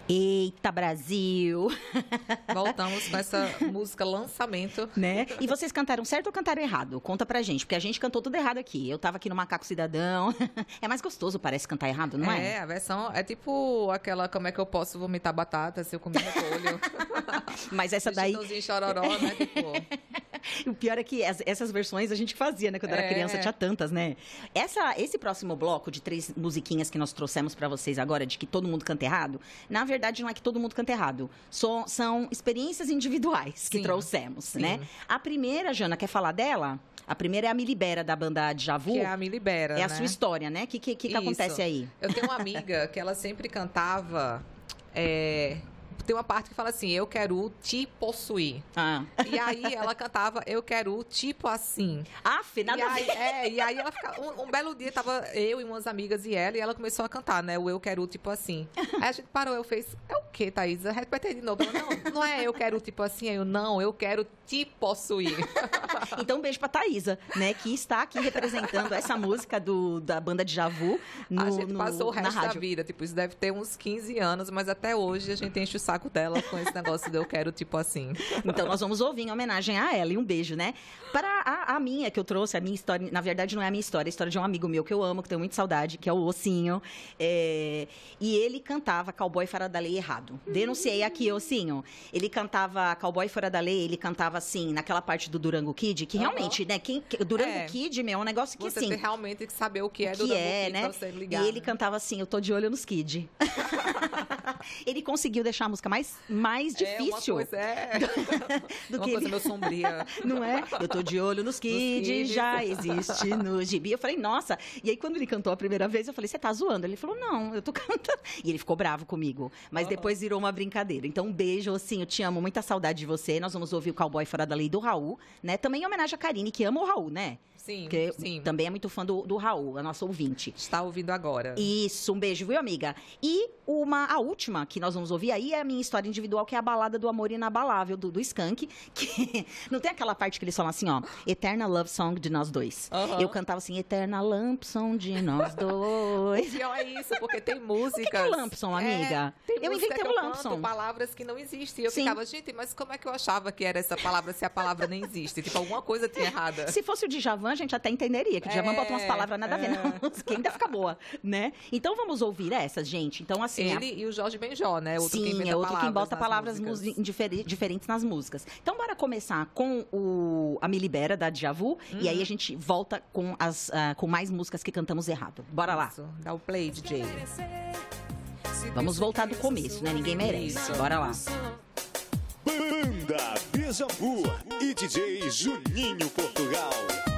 Eita, Brasil! Voltamos com essa música lançamento. Né? E vocês cantaram certo ou cantaram errado? Conta pra gente, porque a gente cantou tudo errado aqui. Eu tava aqui no Macaco Cidadão. É mais gostoso, parece, cantar errado, não é? É, a versão é tipo aquela, como é que eu posso vomitar batata se eu comer repolho? Mas essa daí... Chitãozinho Chororó, né? Tipo... O pior é que essas versões a gente fazia, né? Quando era criança, tinha tantas, né? Esse próximo bloco de 3 musiquinhas que nós trouxemos pra vocês agora, de que todo mundo canta errado, na verdade não é que todo mundo canta errado. São experiências individuais que trouxemos, né? A primeira, Jana, quer falar dela? A primeira é a Me Libera, da banda Djavu. Que é a Me Libera, É a sua história, né? O que acontece aí? Eu tenho uma amiga que ela sempre cantava... Tem uma parte que fala assim, eu quero te possuir. E aí ela cantava, eu quero tipo assim. Nada a ver. E aí ela ficava, um belo dia tava eu e umas amigas e ela começou a cantar, né? O eu quero tipo assim. Aí a gente parou, eu fez, é o que, Thaisa? Repete de novo. Ela, não é eu quero tipo assim. Aí eu, não, eu quero te possuir. Então um beijo pra Thaisa, né? Que está aqui representando essa música da banda Djavu A gente passou o resto da vida, tipo, isso deve ter uns 15 anos, mas até hoje a gente enche o saco dela com esse negócio de eu quero tipo assim. Então nós vamos ouvir em homenagem a ela, e um beijo, né? Para a minha que eu trouxe, a minha história, na verdade não é a minha história, é a história de um amigo meu que eu amo, que tenho muita saudade, que é o Ossinho, e ele cantava Cowboy Fora da Lei errado. Denunciei aqui, Ossinho. Ele cantava Cowboy Fora da Lei, ele cantava assim, naquela parte do Durango Kid, que realmente, né, Durango Kid, meu, é um negócio que você assim... Você tem realmente que saber o que é Durango Kid, né? Pra você ligar. E ele cantava assim, eu tô de olho nos Kid. Ele conseguiu deixar a música mais difícil. Uma coisa meio sombria. Não é? Eu tô de olho nos Kid, já existe no gibi. Eu falei, nossa. E aí, quando ele cantou a primeira vez, eu falei, você tá zoando? Ele falou, não, eu tô cantando. E ele ficou bravo comigo. Mas depois virou uma brincadeira. Então, um beijo, assim, eu te amo, muita saudade de você. Nós vamos ouvir o Cowboy Fora da Lei do Raul, né? Também em homenagem a Karine, que ama o Raul, né? Sim, que sim. Também é muito fã do Raul, a nossa ouvinte. Está ouvindo agora. Isso, um beijo, viu, amiga? E a última que nós vamos ouvir aí é a minha história individual, que é a Balada do Amor Inabalável, do Skank, que não tem aquela parte que eles falam assim, ó, Eterna Love Song de nós dois. Eu cantava assim, Eterna Lamp Song de nós dois. O pior é isso, porque tem músicas... O que é Lamp Song, amiga? Eu inventei o Lamp Song. Palavras que não existem. Eu ficava, gente, mas como é que eu achava que era essa palavra se a palavra nem existe? Tipo, alguma coisa tinha errada. Se fosse o Djavan, a gente até entenderia, que o Djavan bota umas palavras nada a ver, não, que ainda fica boa, né? Então vamos ouvir essas, gente. Então, assim... Ele e o Jorge Benjó, né? Outro que inventa outro que bota palavras diferentes nas músicas. Então, bora começar com a Me Libera, da Djavu, e aí a gente volta com mais músicas que cantamos errado. Bora lá. Dá o play, DJ. Vamos voltar do começo, né? Ninguém merece. Bora lá. Banda Djavu e DJ Juninho Portugal.